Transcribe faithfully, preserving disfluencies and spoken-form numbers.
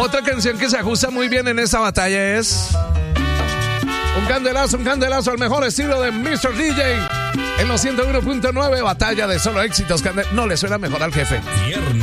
otra canción que se ajusta muy bien en esta batalla es un candelazo, un candelazo al mejor estilo de mister D J en los ciento uno punto nueve. Batalla de solo éxitos. No le suena mejor al jefe.